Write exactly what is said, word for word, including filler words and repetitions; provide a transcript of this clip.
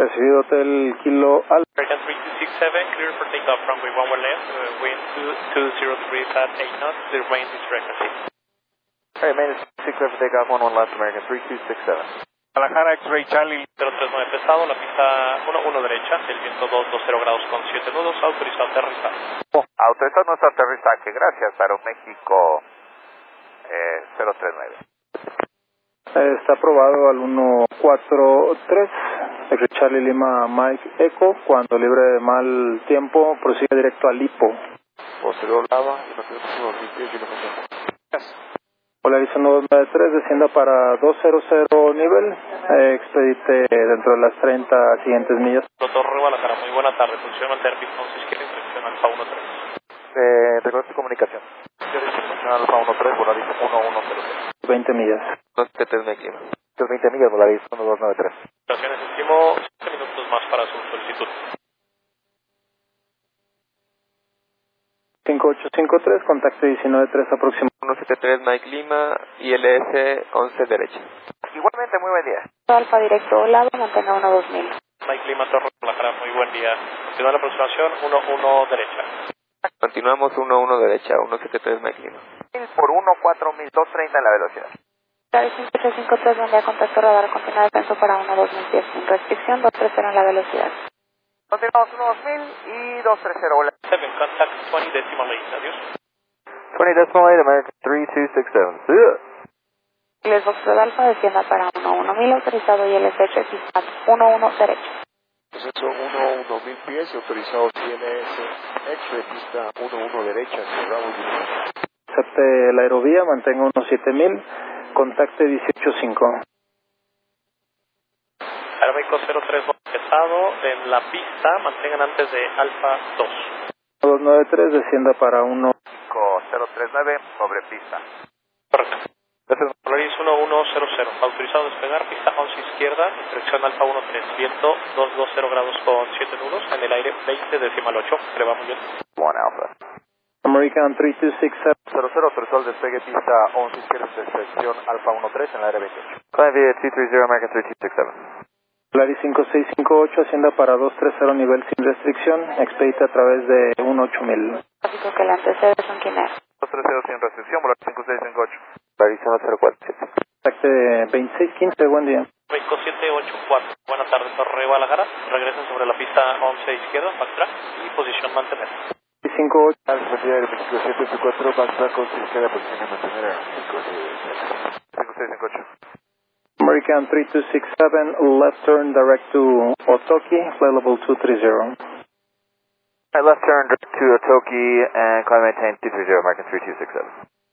Recibido Hotel Kilo Alpha. American three two six seven, clear for takeoff runway one one left, uh, wind two zero degrees at eight knots, clear range is frequency. Alright, maintenance six clear for takeoff one one left, American three two six seven. Guadalajara X-Ray Charlie. cero tres nueve pesado, la pista uno uno derecha, el viento dos veinte grados con siete nudos, autorizado aterrizaje. Oh, autorizado nuestro aterrizaje, gracias, Aeroméxico eh, cero tres nueve. Está aprobado al uno cuatro tres, X-Ray Charlie Lima Mike Echo, cuando libre de mal tiempo prosigue directo al Lipo. Posterior lava, y nos quedamos unos mil pies y lo metemos. Polarizando dos nueve tres, descienda para doscientos nivel, eh, expedite dentro de las treinta siguientes millas. Doctor Guadalajara, muy buena tarde, posición mantener pista once izquierda, instrucción Alfa uno tres. Eh, recuerda tu comunicación. Instrucción Alfa uno tres, Volaris uno uno cero cero. veinte millas. dos siete tres mil clima. veinte millas, Volaris uno dos nueve tres. Estaciones, estimo siete minutos más para su solicitud. cinco ocho cinco tres, contacto diecinueve tres aproximado. uno siete tres Mike Lima, I L S once derecha. Igualmente, muy buen día. Alfa directo lado, mantenga uno dos mil. Mike Lima, Torre Guadalajara, muy buen día. Continúa la aproximación uno uno derecha. Continuamos uno uno derecha, uno siete tres Mike Lima. Por uno cuatro mil, dos treinta en la velocidad. cinco ocho cinco tres, buen día, contacto radar, continúa descenso para uno dos mil pies, sin restricción, dos tres cero en la velocidad. Continuamos uno dos mil y dos tres cero. seven, contact veinte decimal eight, adiós. veinte decimal eight, American three two six seven. Les Foxtrot Alfa, descienda para uno uno mil, autorizado I L S H, pista uno uno derecha. Descenso uno uno mil pies, autorizado I L S X-Ray, pista uno uno derecha, cerramos. Acepte la aerovía, mantenga unos siete mil, contacte dieciocho cinco. Aeroméxico cero tres pesado, en la pista, mantengan antes de Alfa dos. dos nueve tres, descienda para uno. cero tres nueve, sobre pista. Correcto. Polaris uno uno cero cero, autorizado a despegar, pista once izquierda, dirección Alfa uno tres, viento doscientos veinte grados con siete nudos, en el aire veinte decimal ocho, le va muy bien. one Alpha. American three two six seven. cero cero, autorizado al despegue, pista once izquierda, dirección Alfa uno tres en el aire veintiocho. Climb via two three zero, American three two six seven. Polaris cinco seis cinco ocho, ascienda para doscientos treinta nivel sin restricción, expedite a través de uno ocho mil. Tráfico que le antecede es un Quimera. dos tres cero sin restricción, Volaris cinco seis cinco ocho. Polaris uno cero cuatro siete. Contacte veintiséis quince, buen día. México siete ocho cuatro, buenas tardes, Torre Guadalajara, regresen sobre la pista once izquierda, backtrack y posición mantener. cinco ocho. Alfa México siete ocho cuatro, backtrack once izquierda, posición mantener. cinco seis cinco ocho. American three two six seven, left turn direct to Otoki, flight level two three zero. Left turn direct to Otoki and climb maintain two three zero, American three two six seven.